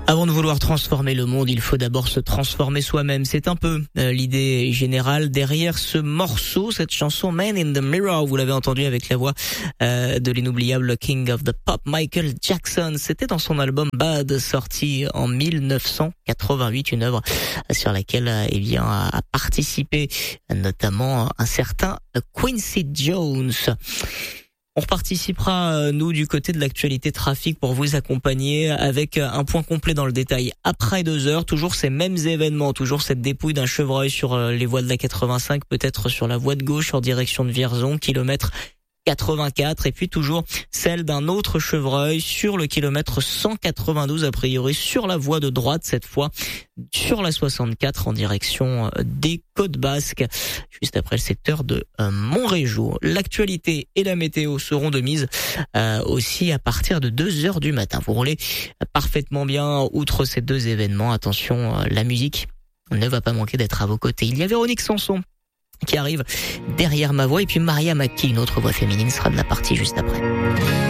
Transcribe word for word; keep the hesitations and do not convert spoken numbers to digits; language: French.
Avant de vouloir transformer le monde, il faut d'abord se transformer soi-même. C'est un peu euh, l'idée générale derrière ce morceau, cette chanson Man in the Mirror. Vous l'avez entendu avec la voix euh, de l'inoubliable King of the Pop, Michael Jackson. C'était dans son album Bad, sorti en mille neuf cent quatre-vingt-huit, une œuvre sur laquelle euh, eh bien a participé notamment un certain Quincy Jones. On reparticipera, nous, du côté de l'actualité trafic pour vous accompagner avec un point complet dans le détail. Après deux heures, toujours ces mêmes événements, toujours cette dépouille d'un chevreuil sur les voies de la quatre-vingt-cinq, peut-être sur la voie de gauche en direction de Vierzon, kilomètre quatre-vingt-quatre, et puis toujours celle d'un autre chevreuil sur le kilomètre cent quatre-vingt-douze, a priori sur la voie de droite, cette fois sur la soixante-quatre en direction des Côtes Basques, juste après le secteur de euh, Montrégeau. L'actualité et la météo seront de mise euh, aussi à partir de deux heures du matin. Vous roulez parfaitement bien outre ces deux événements. Attention, euh, la musique ne va pas manquer d'être à vos côtés. Il y a Véronique Sanson qui arrive derrière ma voix, et puis Maria Maki, une autre voix féminine, sera de la partie juste après.